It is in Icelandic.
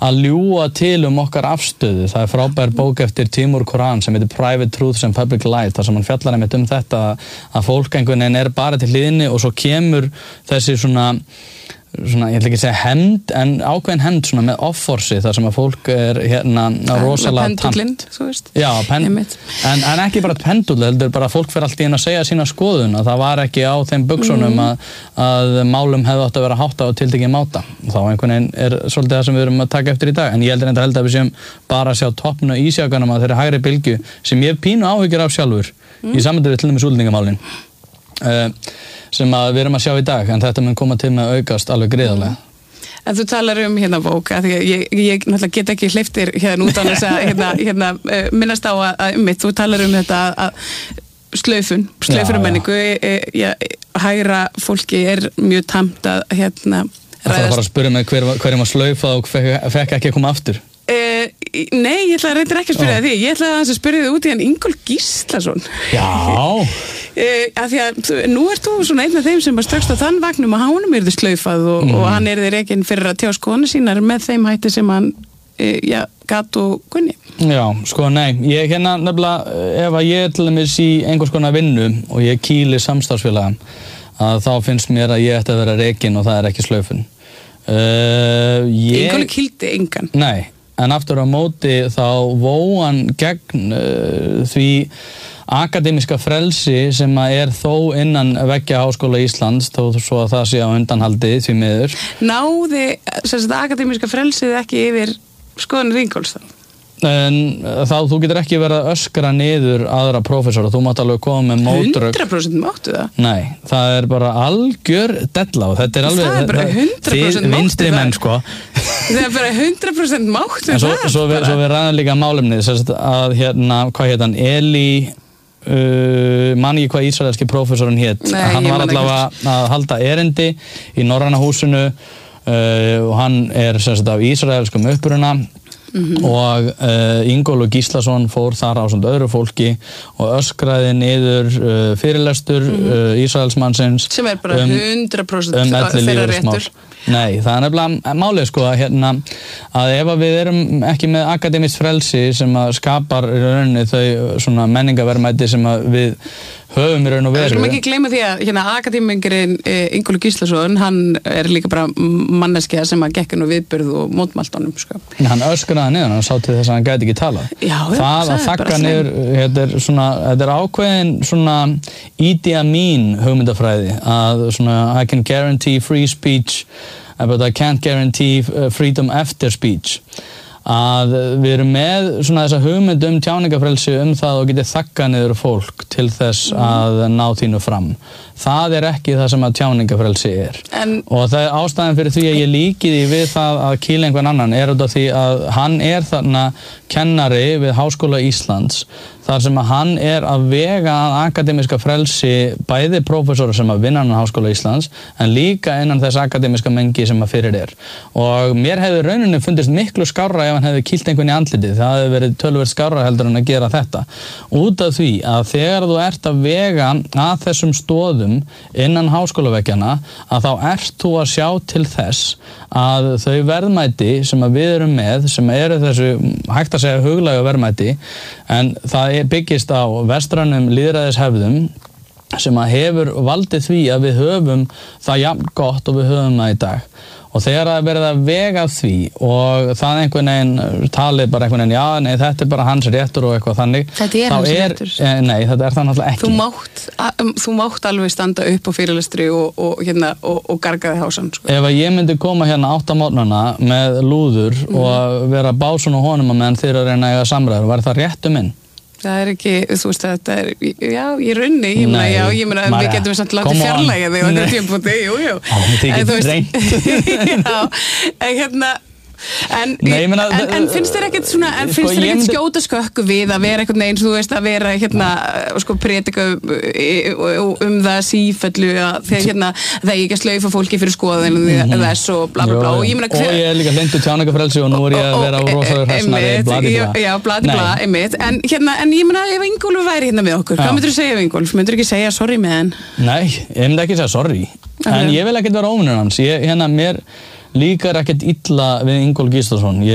að ljúga til okkar afstöðu. Það frábær bók eftir Timur Kuran sem heitir Private Truths and Public Lies, þar sem hann fjallar einmitt þetta að fólk einhvern veginn bara til hliðinni og svo kemur þessi svona, ég ætla ekki að segja hefnd, en ákveðin hefnd svona með offorsi, þar sem að fólk rosalega pendullinn, þú veist. Já, en ekki bara pendull, heldur bara að fólk fer allt í einu að segja sína skoðun, að það var ekki á þeim buxunum að málum hefði átt að vera hátta og tiltekið máta. Þá einhvern veginn svolítið það sem við erum að taka eftir í dag, en ég held að við séum bara að sjá toppn og ísjakanum að þeirri hægri bylgju sem ég hef pínu áhyggjur af sjálfur í samhengi við til dæmis útlendingamálin. Sem við erum að sjá í dag, en þetta mun koma til með að aukast alveg gríðarlega. En þú talar bók, að því að ég náttúrulega get ekki hleyptir út á þess að minnast á að þú talar þetta að slaufunarmenningu, hægra fólki mjög tamt að ræðast. Það var bara að spyrja mig hverjum að slaufa og fekk ekki að koma aftur. Nei, ég ætla reyndar ekki að spyrja því. Ég ætla að spyrja þig út í hann Ingólf Gíslason. Já. Af því að nú ert þú svona einn af þeim sem stökkst á þann vagnum að hánum slaufað og hann rekinn fyrir að tjá skoðanir sínar með þeim hætti sem hann gat og kunni. Já, nei, ég nefnilega, ef að ég til dæmis í einhvers konar vinnu og ég kýli samstarfsfélaga, að þá finnst mér að ég ætti að vera rekinn og það ekki slaufun. Ingólf kýldi engan. Nei, en aftur á móti þá vó hann gegn því akademiska frelsi sem þó innan veggja Háskóla Íslands, þó svo að það sé á undanhaldi því miður. Náði akademiska frelsið ekki yfir skoðanir Ingólfs þá? En þú getur ekki verið að öskra niður aðra prófessora, þú mátt alveg koma með mótrök. 100% máttu það? Nei, það bara algjör della og þetta alveg... Það bara 100% máttu vinstri menn, sko. Það bara 100% máttu það? Svo við ræðum líka málefni, að hvað heit hann, Eli... man ekki hvað ísraelski prófessorinn hét. Hann var allavega að halda erindi í Norræna húsinu og hann af ísraelskum uppruna og Ingólfur Gíslason fór þar ásamt öðru fólki og öskraði niður fyrirlestur Ísraelsmannsins sem bara 100% þeirra réttur. Nei, það nefnilega málið að ef við erum ekki með akademískt frelsi sem skapar í rauninni þau svona menningaverðmæti sem við höfum í raun og veru. Við skulum ekki gleyma því að akademingurinn Ingólfur Gíslason, hann líka bara manneskja sem gekk nú viðburð og mótmælt honum. Hann öskraði niður, hann sá til þess að hann gæti ekki talað. Já, það að þakka niður, þetta ákveðin svona Idi Amin hugmyndafræði að svona I can guarantee free speech but I can't guarantee freedom after speech. Að við erum með svona þessa hugmynd tjáningafrelsi það og getið þakka niður fólk til þess að ná þínu fram. Það ekki það sem að tjáningafrelsi og það ástæðan fyrir því að ég líki því við það að kýla einhvern annan út af því að hann þarna kennari við Háskóla Íslands þar sem að hann að vega að akademiska frelsi bæði prófessora sem að vinna á Háskóla Íslands en líka innan þess akademiska mengi sem að fyrir og mér hefði rauninni fundist miklu skárra ef hann hefði kýlt einhvern í andlitið. Það hefði verið töluvert skárra heldur en að gera þetta út af því að þegar þú að vega að þessum stoðum innan háskólaveggjana að þá þú að sjá til þess að þau verðmæti sem að við erum með sem þessu hægt að segja huglægu verðmæti en það byggist á vestrænum lýðræðishefðum sem að hefur valdið því að við höfum það jafn gott og við höfum það í dag. Og þegar það verið að vega því og það einhvern veginn talið bara einhvern veginn, já, nei, þetta bara hans réttur og eitthvað þannig. Þetta hans réttur? Nei, þetta það náttúrulega ekki. Þú mátt alveg standa upp á fyrirlestri og gargaði hásan. Ef að ég myndi koma 8 morgnana með lúður og vera básun og honum að meðan þeir að reyna að eiga samræður, var það réttu minn? Það ekki, þú veist að þetta já, ég runni, ég meina við getum samt látið fjarlægja þig á þetta tímapunkti, jú. En finnst þér ekkert svona, finnst þér ekkert skjóta skökku við að vera einhvern veginn, þú veist, að vera predika það sífellu að þegar það ekki að slaufa fólki fyrir skoðinu þess og bla bla bla og ég líka hlindu tjáningafrelsi og nú ég að vera á rosaður hressnari já, bladi bla, einmitt en ég meina, ef Ingólfur væri með okkur hvað myndur þú segja við Ingólf? Myndur þú ekki segja sorry með hann? Nei, ég myndi ekki segja sorry en ég vil ekkert vera óvinnur hans mér líkar ekkert illa við Ingólf Gíslason